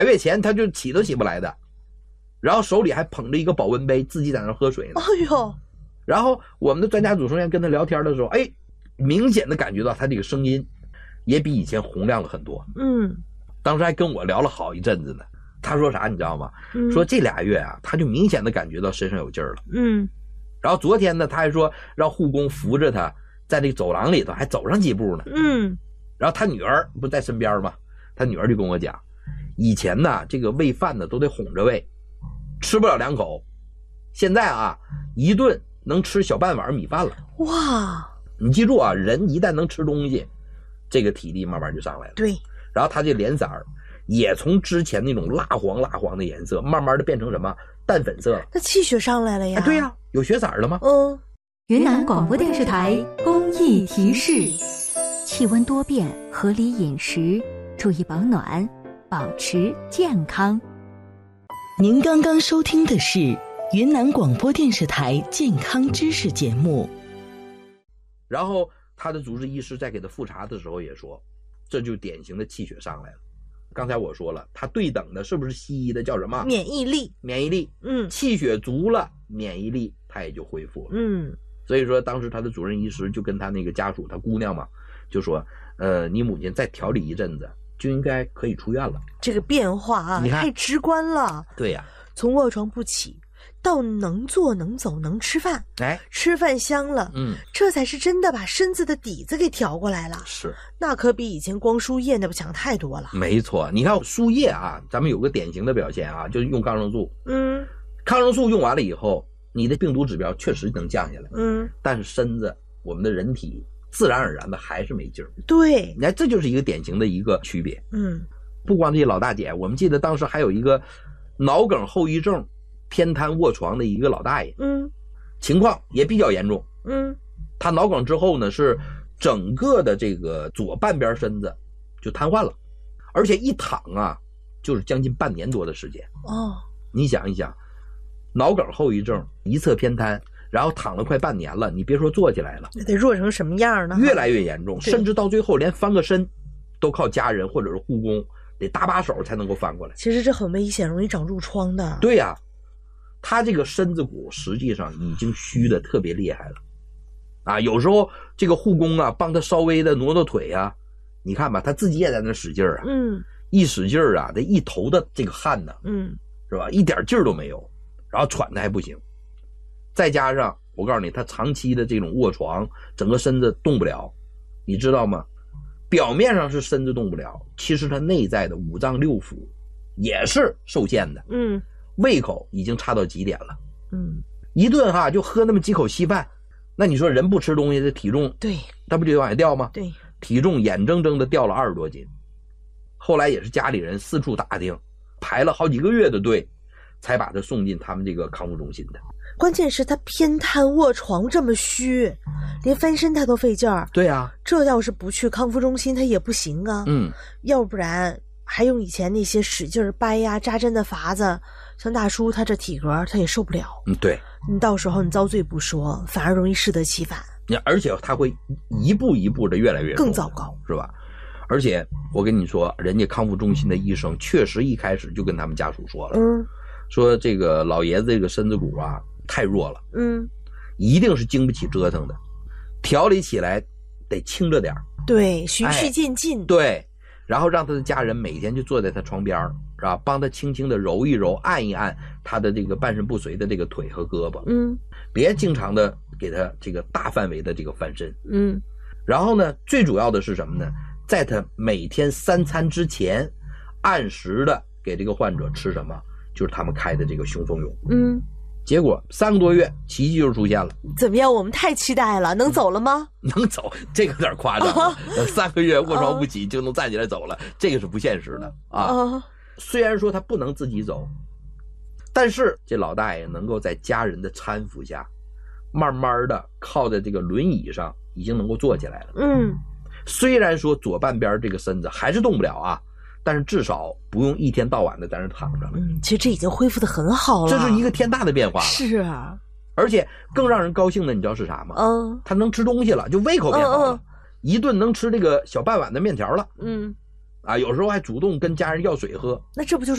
月前他就起都起不来的，然后手里还捧着一个保温杯，自己在那喝水呢。 哎呦， 然后我们的专家组成员跟他聊天的时候，哎，明显的感觉到他这个声音也比以前洪亮了很多。当时还跟我聊了好一阵子呢。他说啥你知道吗？说这俩月啊，他就明显的感觉到身上有劲儿了。然后昨天呢，他还说让护工扶着他在这个走廊里头还走上几步呢。然后他女儿不在身边吗？他女儿就跟我讲，以前呢这个喂饭呢都得哄着喂，吃不了2口，现在啊一顿能吃小半碗米饭了。 哇！ 你记住啊，人一旦能吃东西，这个体力慢慢就上来了。 对。 然后他这脸色也从之前那种蜡黄的颜色，慢慢的变成什么淡粉色了。 那气血上来了呀？ 对呀，有血色了吗？ 云南广播电视台公益提示：气温多变，合理饮食，注意保暖，保持健康。 您刚刚收听的是云南广播电视台健康知识节目。 然后他的主治医师在给他复查的时候也说，这就典型的气血上来了。刚才我说了，它对等的是不是西医的叫什么？ 免疫力。气血足了，免疫力它也就恢复了。所以说当时他的主任医师就跟他那个家属，他姑娘嘛，就说你母亲再调理一阵子就应该可以出院了。 这个变化啊，太直观了。 对呀， 从卧床不起到能坐能走能吃饭，吃饭香了，这才是真的把身子的底子给调过来了。 是， 那可比以前光输液那不强太多了。 没错，你看输液啊，咱们有个典型的表现啊，就是用抗生素。抗生素用完了以后，你的病毒指标确实能降下来。但是身子，我们的人体自然而然的还是没劲儿。 对， 你看这就是一个典型的一个区别。不光这些老大姐，我们记得当时还有一个脑梗后遗症偏瘫卧床的一个老大爷，情况也比较严重。他脑梗之后呢，是整个的这个左半边身子就瘫痪了，而且一躺啊就是将近半年多的时间。你想一想，脑梗后遗症一侧偏瘫，然后躺了快半年了，你别说坐起来了， 那得弱成什么样呢？ 越来越严重，甚至到最后连翻个身都靠家人或者是护工得搭把手才能够翻过来。 其实这很危险，容易长褥疮的。 对呀，他这个身子骨实际上已经虚的特别厉害了啊！有时候这个护工啊帮他稍微的挪挪腿啊，你看吧，他自己也在那使劲啊，一使劲啊，这一头的这个汗呢，是吧？一点劲儿都没有，然后喘的还不行，再加上我告诉你，他长期的这种卧床，整个身子动不了，你知道吗？表面上是身子动不了，其实他内在的五脏六腑也是受限的。胃口已经差到极点了。一顿哈就喝那么几口稀饭，那你说人不吃东西的体重， 对， 他不就往下掉吗？ 对， 体重眼睁睁的掉了20多斤。后来也是家里人四处打听，排了好几个月的队，才把他送进他们这个康复中心的。 关键是他偏瘫卧床这么虚，连翻身他都费劲儿。 对啊， 这要是不去康复中心他也不行啊。要不然还用以前那些使劲掰呀扎针的法子，像大叔他这体格他也受不了。 对， 你到时候你遭罪不说，反而容易适得其反。 而且他会一步一步的越来越更糟糕， 是吧？而且我跟你说，人家康复中心的医生确实一开始就跟他们家属说了，说这个老爷子这个身子骨啊太弱了，一定是经不起折腾的，调理起来得轻着点。 对，循序渐进。 对，然后让他的家人每天就坐在他床边，是吧？帮他轻轻的揉一揉，按一按他的这个半身不遂的这个腿和胳膊，别经常的给他这个大范围的这个翻身，然后呢，最主要的是什么呢？在他每天3餐之前，按时的给这个患者吃什么，就是他们开的这个雄风勇。结果3个多月，奇迹就出现了。 怎么样？我们太期待了，能走了吗？ 能走，这个有点夸张了。3个月卧床不起就能站起来走了，这个是不现实的啊。虽然说他不能自己走，但是这老大爷能够在家人的搀扶下，慢慢的靠在这个轮椅上，已经能够坐起来了。虽然说左半边这个身子还是动不了啊，但是至少不用一天到晚的在那躺着了。 其实这已经恢复得很好了， 这是一个天大的变化了。 是啊， 而且更让人高兴的，你知道是啥吗？他能吃东西了，就胃口变好了，一顿能吃这个小半碗的面条了。有时候还主动跟家人要水喝。 那这不就是